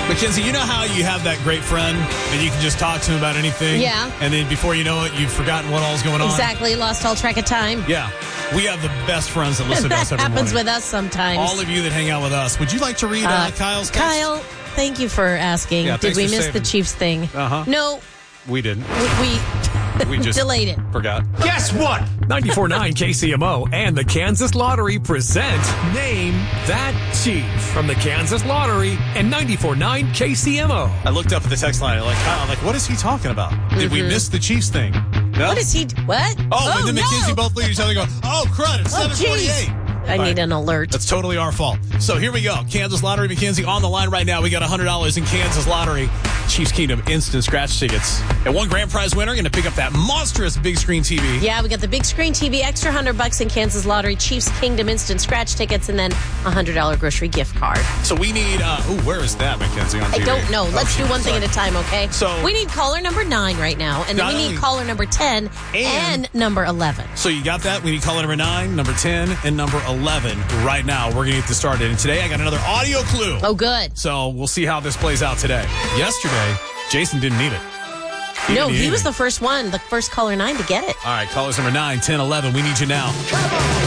Mackenzie, you know how you have that great friend and you can just talk to him about anything? Yeah. And then before you know it, you've forgotten what all's going on? Exactly. Lost all track of time. Yeah. We have the best friends that listen to us every morning. That happens with us sometimes. All of you that hang out with us. Would you like to read Kyle's text? Kyle, thank you for asking. Yeah, Did we thanks for miss saving. the Chiefs thing? Uh-huh. No, We didn't. we We just delayed it. forgot. Guess what? 94.9 KCMO and the Kansas Lottery present Name That Chief from the Kansas Lottery and 94.9 KCMO. I looked up at the text line like, Kyle, I'm like, what is he talking about? Did we miss the Chiefs thing? No? What is he? What? Oh, and then no. Mackenzie both look at each other and go, oh, crud, it's 7:48. I need an alert. That's totally our fault. So here we go. Kansas Lottery, Mackenzie on the line right now. We got $100 in Kansas Lottery. Chiefs Kingdom instant scratch tickets. And one grand prize winner going to pick up that monstrous big screen TV. Yeah, we got the big screen TV, extra $100 in Kansas Lottery, Chiefs Kingdom instant scratch tickets, and then a $100 grocery gift card. So we need, where is that, Mackenzie, on TV? I don't know. Let's do one thing sorry. at a time, okay? So- we need caller number 9 right now, and then Not we need only- caller number 10 and number 11. So you got that? We need caller number 9, number 10, and number 11 right now. We're going to get this started. And today I got another audio clue. Oh, good. So we'll see how this plays out today. Yesterday, Jason didn't need it. No, didn't he need was it. the first one, the first caller 9 to get it. All right, callers number 9, 10, 11. We need you now.